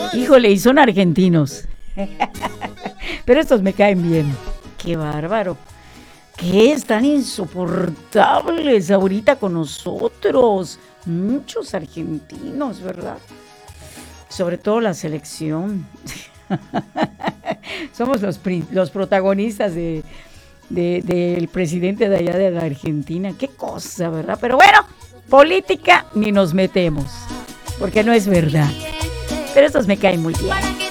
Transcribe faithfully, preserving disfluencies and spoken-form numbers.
Híjole, y son argentinos. Pero estos me caen bien. Qué bárbaro. ¿Qué están insoportables ahorita con nosotros? Muchos argentinos, ¿verdad? Sobre todo la selección. Somos los, pri- los protagonistas de, de- del presidente de allá de la Argentina. Qué cosa, ¿verdad? Pero bueno, política ni nos metemos, porque no es verdad. Pero estos me caen muy bien.